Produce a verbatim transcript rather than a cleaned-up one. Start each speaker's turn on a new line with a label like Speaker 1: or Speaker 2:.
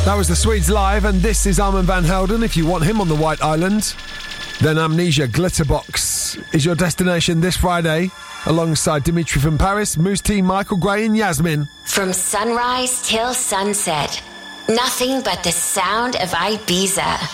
Speaker 1: That was the Swedes live, and this is Armand van Helden. If you want him on the White Island, then Amnesia Glitterbox is your destination this Friday, alongside Dimitri from Paris, Moose T, Michael Gray and Yasmin.
Speaker 2: From sunrise till sunset, nothing but the sound of Ibiza.